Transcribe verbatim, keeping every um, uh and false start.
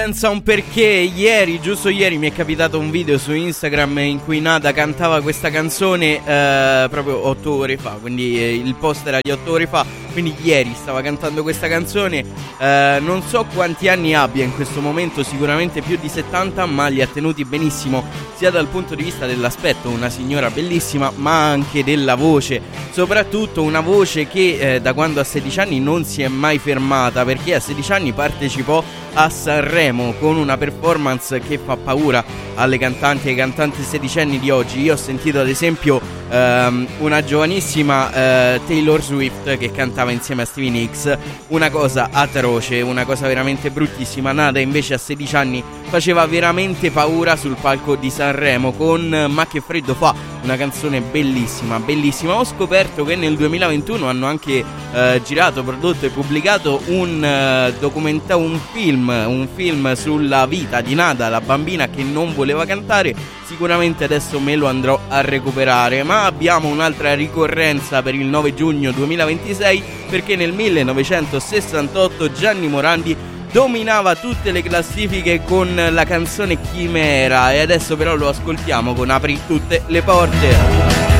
Pensa un perché ieri, giusto ieri, mi è capitato un video su Instagram in cui Nada cantava questa canzone eh, proprio otto ore fa, quindi eh, il post era di otto ore fa, quindi ieri stava cantando questa canzone. eh, Non so quanti anni abbia in questo momento, sicuramente più di settanta, ma li ha tenuti benissimo, sia dal punto di vista dell'aspetto, una signora bellissima, ma anche della voce, soprattutto una voce che eh, da quando ha sedici anni non si è mai fermata, perché a sedici anni partecipò a Sanremo con una performance che fa paura alle cantanti e ai cantanti sedicenni di oggi. Io ho sentito ad esempio um, una giovanissima uh, Taylor Swift che cantava insieme a Stevie Nicks, una cosa atroce, una cosa veramente bruttissima. Nada invece a sedici anni faceva veramente paura sul palco di Sanremo con Ma che freddo fa, una canzone bellissima, bellissima. Ho scoperto che nel duemilaventuno hanno anche uh, girato, prodotto e pubblicato un uh, documentario, un film un film sulla vita di Nada, la bambina che non voleva cantare. Sicuramente adesso me lo andrò a recuperare. Ma abbiamo un'altra ricorrenza per il nove giugno duemilaventisei, perché nel millenovecentosessantotto Gianni Morandi dominava tutte le classifiche con la canzone Chimera, e adesso però lo ascoltiamo con Apri tutte le porte.